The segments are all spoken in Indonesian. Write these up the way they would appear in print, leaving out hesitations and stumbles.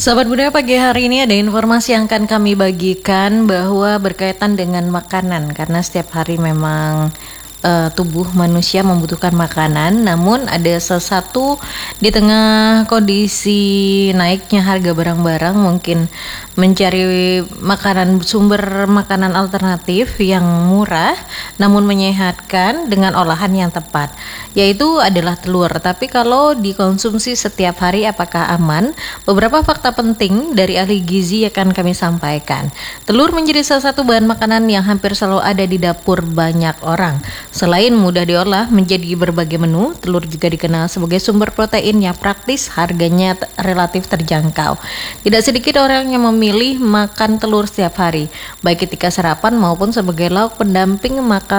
Sahabat budaya, pagi hari ini ada informasi yang akan kami bagikan bahwa berkaitan dengan makanan, karena setiap hari memang tubuh manusia membutuhkan makanan. Namun ada sesuatu di tengah kondisi naiknya harga barang-barang, mungkin mencari sumber makanan alternatif yang murah namun menyehatkan dengan olahan yang tepat, yaitu adalah telur. Tapi kalau dikonsumsi setiap hari apakah aman? Beberapa fakta penting dari ahli gizi akan kami sampaikan. Telur menjadi salah satu bahan makanan yang hampir selalu ada di dapur banyak orang. Selain mudah diolah menjadi berbagai menu, telur juga dikenal sebagai sumber protein yang praktis, harganya relatif terjangkau. Tidak sedikit orang yang memilih makan telur setiap hari, baik ketika sarapan maupun sebagai lauk pendamping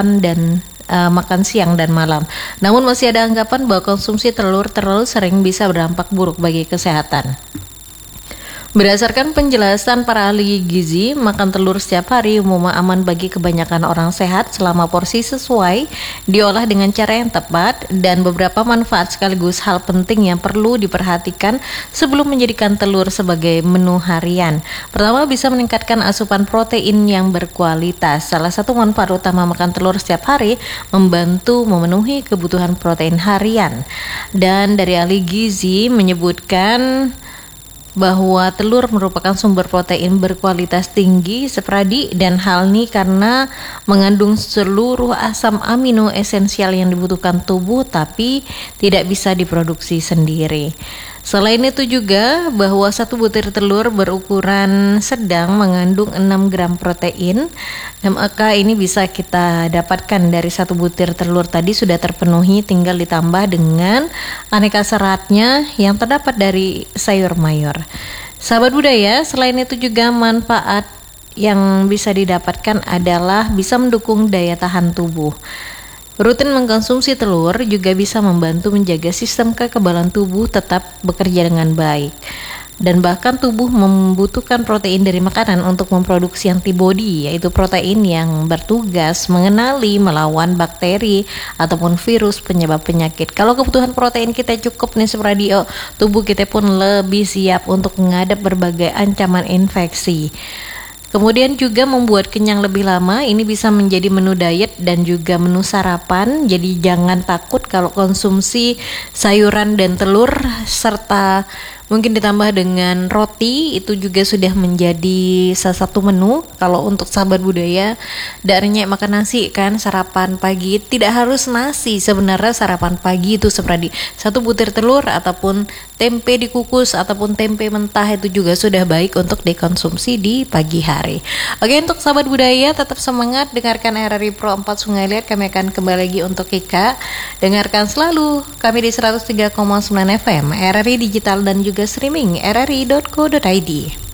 makan siang dan malam. Namun masih ada anggapan bahwa konsumsi telur terlalu sering bisa berdampak buruk bagi kesehatan. Berdasarkan penjelasan para ahli gizi, makan telur setiap hari umumnya aman bagi kebanyakan orang sehat selama porsi sesuai, diolah dengan cara yang tepat, dan beberapa manfaat sekaligus hal penting yang perlu diperhatikan sebelum menjadikan telur sebagai menu harian. Pertama, bisa meningkatkan asupan protein yang berkualitas. Salah satu manfaat utama makan telur setiap hari membantu memenuhi kebutuhan protein harian. Dan dari ahli gizi menyebutkan bahwa telur merupakan sumber protein berkualitas tinggi seperti, dan hal ini karena mengandung seluruh asam amino esensial yang dibutuhkan tubuh tapi tidak bisa diproduksi sendiri. Selain itu juga bahwa satu butir telur berukuran sedang mengandung 6 gram protein. Maka ini bisa kita dapatkan dari satu butir telur tadi sudah terpenuhi, tinggal ditambah dengan aneka seratnya yang terdapat dari sayur mayur. Sahabat budaya, selain itu juga manfaat yang bisa didapatkan adalah bisa mendukung daya tahan tubuh. Rutin mengkonsumsi telur juga bisa membantu menjaga sistem kekebalan tubuh tetap bekerja dengan baik. Dan bahkan tubuh membutuhkan protein dari makanan untuk memproduksi antibodi, yaitu protein yang bertugas mengenali, melawan bakteri ataupun virus penyebab penyakit. Kalau kebutuhan protein kita cukup nih seperti tubuh kita pun lebih siap untuk menghadap berbagai ancaman infeksi. Kemudian juga membuat kenyang lebih lama. Ini bisa menjadi menu diet dan juga menu sarapan. Jadi jangan takut kalau konsumsi sayuran dan telur serta mungkin ditambah dengan roti, itu juga sudah menjadi salah satu menu. Kalau untuk sahabat budaya, darahnya makan nasi kan sarapan pagi, tidak harus nasi sebenarnya. Sarapan pagi itu seperti satu butir telur ataupun tempe dikukus ataupun tempe mentah, itu juga sudah baik untuk dikonsumsi di pagi hari. Oke, untuk sahabat budaya tetap semangat dengarkan RRI Pro 4 Sungai Liat. Kami akan kembali lagi untuk Ika. Dengarkan selalu kami di 103,9 FM RRI Digital dan juga streaming rri.co.id.